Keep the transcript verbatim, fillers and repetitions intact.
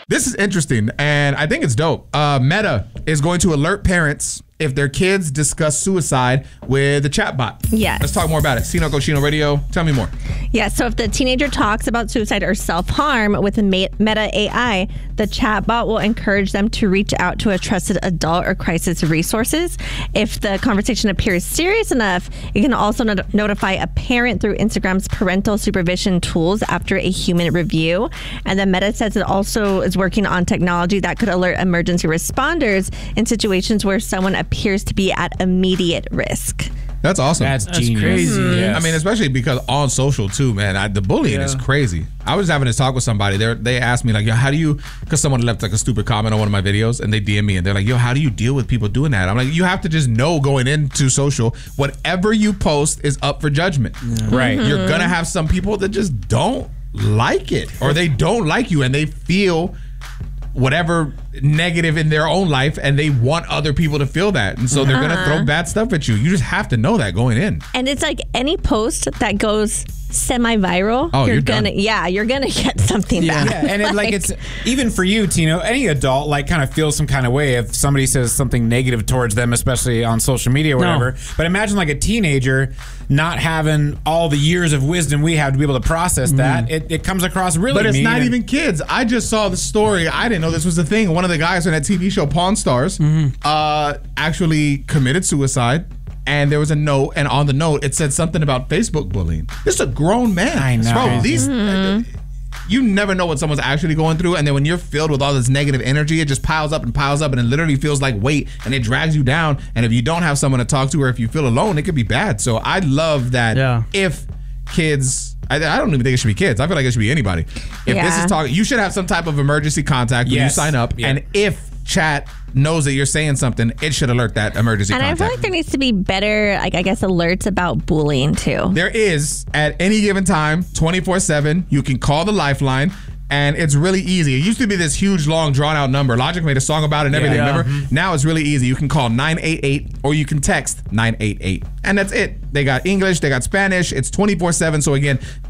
This is interesting, and I think it's dope. Uh, Meta is going to alert parents if their kids discuss suicide with a chatbot. Yes. Let's talk more about it. Sino Cochino Radio, tell me more. Yeah, so if the teenager talks about suicide or self-harm with a Meta A I, the chatbot will encourage them to reach out to a trusted adult or crisis resources. If the conversation appears serious enough, it can also not- notify a parent through Instagram's parental supervision tools after a human review. And then Meta says it also is working on technology that could alert emergency responders in situations where someone appears to be at immediate risk. That's awesome. That's, That's genius. crazy. Mm-hmm. Yes. I mean, especially because on social too, man. I, the bullying Yeah. is crazy. I was having this talk with somebody. They they asked me like, "Yo, how do you?" Because someone left like a stupid comment on one of my videos, and they D M me and they're like, "Yo, how do you deal with people doing that?" I'm like, you have to just know going into social, whatever you post is up for judgment. Right. Mm-hmm. You're gonna have some people that just don't like it, or they don't like you, and they feel whatever negative in their own life, and they want other people to feel that, and so they're gonna throw bad stuff at you. You just have to know that going in. And it's like any post that goes semi-viral, Oh, you're, you're gonna done. yeah, you're gonna get something Yeah. back. Yeah, and it, like it's even for you, Tino. Any adult like kind of feels some kind of way if somebody says something negative towards them, especially on social media or whatever. No. But imagine like a teenager not having all the years of wisdom we have to be able to process that. It, it comes across really. But it's mean not and- even kids. I just saw the story. I didn't know this was a thing. One of the guys on that T V show Pawn Stars uh, actually committed suicide. And there was a note, and on the note, it said something about Facebook bullying. This is a grown man. I know. Bro, these, you never know what someone's actually going through. And then when you're filled with all this negative energy, it just piles up and piles up, and it literally feels like weight, and it drags you down. And if you don't have someone to talk to, or if you feel alone, it could be bad. So I love that Yeah. if kids, I, I don't even think it should be kids. I feel like it should be anybody. If this Yeah. is talking, you should have some type of emergency contact when you Yes. sign up. Yeah. And if chat knows that you're saying something, it should alert that emergency And contact. I feel like there needs to be better, like I guess, alerts about bullying too. There is, at any given time, twenty-four seven. You can call the Lifeline, and it's really easy. It used to be this huge, long, drawn-out number. Logic made a song about it and everything, Yeah. remember? Now it's really easy. You can call nine eight eight, or you can text nine eight eight. And that's it. They got English, they got Spanish. It's twenty-four seven. So again,